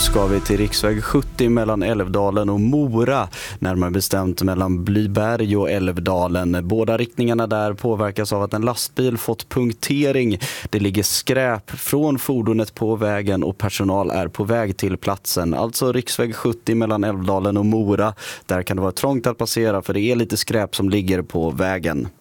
ska vi till riksväg 70 mellan Älvdalen och Mora, närmare bestämt mellan Blyberg och Älvdalen. Båda riktningarna där påverkas av att en lastbil fått punktering. Det ligger skräp från fordonet på vägen och personal är på väg till platsen. Alltså riksväg 70 mellan Älvdalen och Mora. Där kan det vara trångt att passera för det är lite skräp som ligger på vägen.